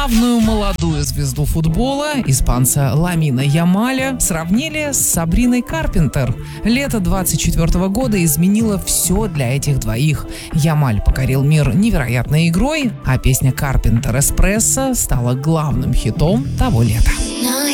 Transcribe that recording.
Главную молодую звезду футбола, испанца Ламина Ямаля, сравнили с Сабриной Карпентер. Лето 24 года изменило все для этих двоих. Ямаль покорил мир невероятной игрой, а песня Карпентер «Эспрессо» стала главным хитом того лета.